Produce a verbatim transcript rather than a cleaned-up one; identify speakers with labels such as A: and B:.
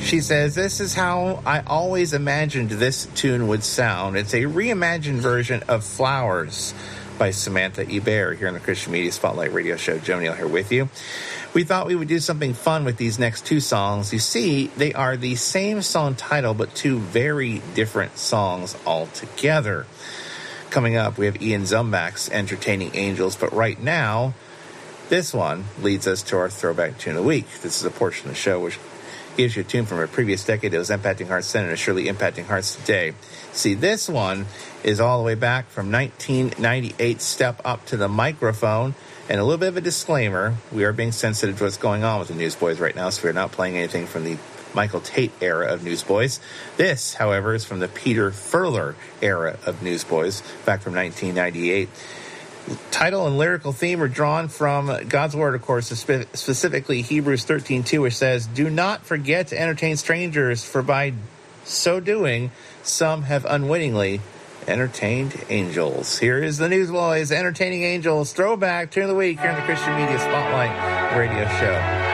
A: She says, this is how I always imagined this tune would sound. It's a reimagined version of Flowers by Samantha Ebert here on the Christian Media Spotlight Radio Show. Joe Neal here with you. We thought we would do something fun with these next two songs. You see, they are the same song title, but two very different songs altogether. Coming up, we have Ian Zumbach's Entertaining Angels, but right now, this one leads us to our Throwback Tune of the Week. This is a portion of the show which gives you a tune from a previous decade that was impacting hearts then and is surely impacting hearts today. See, this one is all the way back from nineteen ninety-eight, Step Up to the Microphone. And a little bit of a disclaimer, we are being sensitive to what's going on with the Newsboys right now, so we're not playing anything from the Michael Tate era of Newsboys. This, however, is from the Peter Furler era of Newsboys, back from nineteen ninety-eight. Title and lyrical theme are drawn from God's Word, of course, specifically Hebrews thirteen two, which says, do not forget to entertain strangers, for by so doing, some have unwittingly entertained angels. Here is the Newsboys, Entertaining Angels, Throwback Tune of the Week here on the Christian Media Spotlight Radio Show.